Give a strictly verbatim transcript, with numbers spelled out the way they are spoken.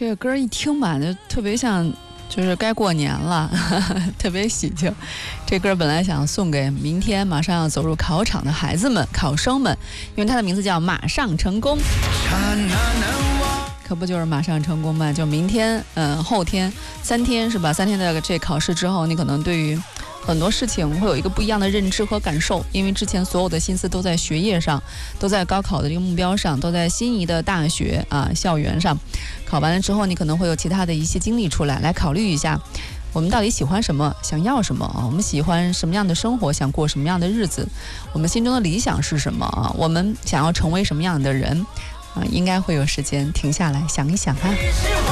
这个歌一听吧，就特别像，就是该过年了，呵呵特别喜庆。这歌本来想送给明天马上要走入考场的孩子们、考生们，因为它的名字叫《马上成功》。可不就是马上成功吗？就明天，嗯、呃，后天三天是吧？三天的这考试之后，你可能对于很多事情会有一个不一样的认知和感受，因为之前所有的心思都在学业上，都在高考的这个目标上，都在心仪的大学啊校园上。考完了之后，你可能会有其他的一些经历出来，来考虑一下我们到底喜欢什么，想要什么啊？我们喜欢什么样的生活，想过什么样的日子？我们心中的理想是什么啊？我们想要成为什么样的人啊？应该会有时间停下来想一想啊。